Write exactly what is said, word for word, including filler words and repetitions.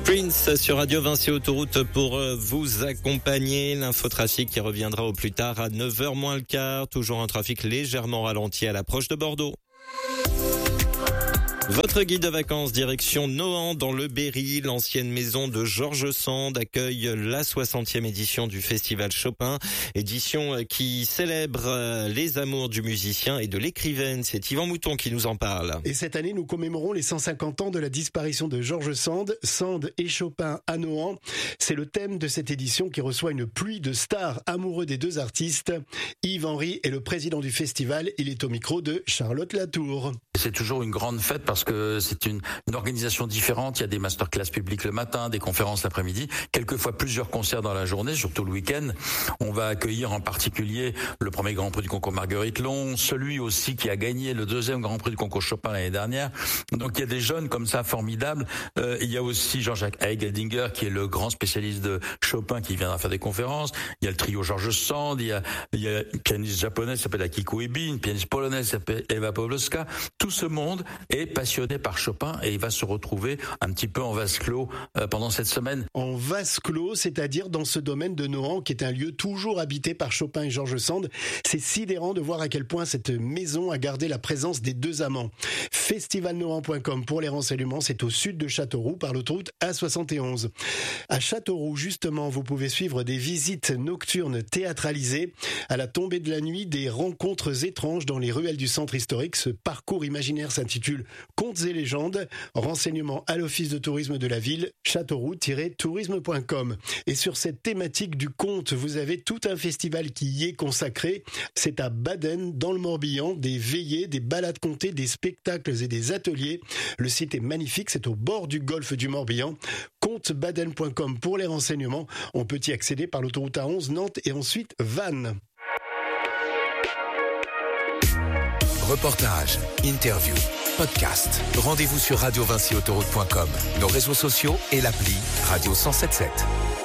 Prince sur Radio Vinci Autoroute pour vous accompagner. L'infotrafic qui reviendra au plus tard à neuf heures moins le quart. Toujours un trafic légèrement ralenti à l'approche de Bordeaux. Votre guide de vacances direction Nohant dans le Berry. L'ancienne maison de Georges Sand accueille la soixantième édition du Festival Chopin. Édition qui célèbre les amours du musicien et de l'écrivaine. C'est Yvan Mouton qui nous en parle. Et cette année, nous commémorons les cent cinquante ans de la disparition de Georges Sand. Sand et Chopin à Nohant. C'est le thème de cette édition qui reçoit une pluie de stars amoureux des deux artistes. Yves Henry est le président du festival. Il est au micro de Charlotte Latour. C'est toujours une grande fête parce que c'est une, une organisation différente. Il y a des masterclass publics le matin, des conférences l'après-midi, quelquefois plusieurs concerts dans la journée, surtout le week-end. On va accueillir en particulier le premier Grand Prix du concours Marguerite Long, celui aussi qui a gagné le deuxième Grand Prix du concours Chopin l'année dernière. Donc il y a des jeunes comme ça formidables. Euh, il y a aussi Jean-Jacques Heigeldinger qui est le grand spécialiste de Chopin qui viendra faire des conférences. Il y a le trio Georges Sand, il y a, il y a une pianiste japonaise qui s'appelle Akiko Ebi, une pianiste polonaise qui s'appelle Eva Pawlowska. Tout ce monde est passionné par Chopin et il va se retrouver un petit peu en vase clos euh, pendant cette semaine. En vase clos, c'est-à-dire dans ce domaine de Nohant qui est un lieu toujours habité par Chopin et Georges Sand. C'est sidérant de voir à quel point cette maison a gardé la présence des deux amants. festival nohant point com pour les renseignements, c'est au sud de Châteauroux par l'autoroute A soixante et onze. À Châteauroux, justement, vous pouvez suivre des visites nocturnes théâtralisées. À la tombée de la nuit, des rencontres étranges dans les ruelles du centre historique. Ce parcours imaginaire s'intitule Contes et légendes. Renseignements à l'office de tourisme de la ville, châteauroux tiret tourisme point com. Et sur cette thématique du conte, vous avez tout un festival qui y est consacré. C'est à Baden, dans le Morbihan, des veillées, des balades contées, des spectacles et des ateliers. Le site est magnifique, c'est au bord du golfe du Morbihan. conte baden point com pour les renseignements. On peut y accéder par l'autoroute A onze Nantes et ensuite Vannes. Reportage, interview, podcast. Rendez-vous sur radio vinci autoroute point com, nos réseaux sociaux et l'appli Radio cent soixante-sept.